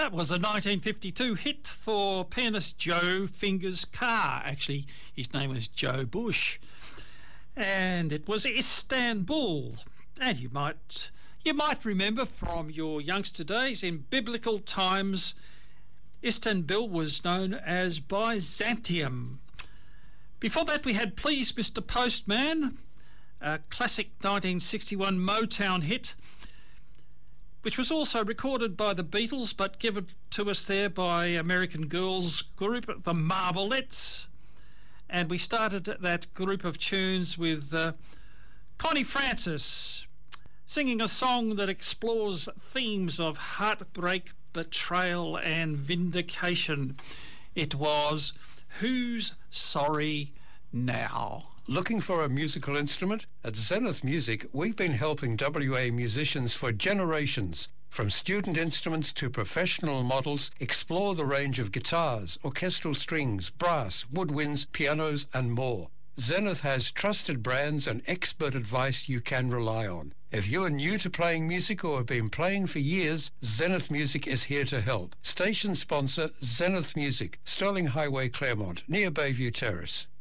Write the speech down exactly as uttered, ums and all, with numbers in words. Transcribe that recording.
That was a nineteen fifty-two hit for pianist Joe Fingers Carr. Actually, his name was Joe Bush. And it was Istanbul. And you might you might remember from your youngster days, in biblical times, Istanbul was known as Byzantium. Before that, we had Please Mister Postman, a classic nineteen sixty-one Motown hit, which was also recorded by the Beatles but given to us there by American girls group the Marvelettes. And we started that group of tunes with uh, Connie Francis singing a song that explores themes of heartbreak, betrayal and vindication. It was Who's Sorry Now? Looking for a musical instrument? At Zenith Music, we've been helping W A musicians for generations. From student instruments to professional models, explore the range of guitars, orchestral strings, brass, woodwinds, pianos and more. Zenith has trusted brands and expert advice you can rely on. If you're new to playing music or have been playing for years, Zenith Music is here to help. Station sponsor Zenith Music, Sterling Highway, Claremont, near Bayview Terrace.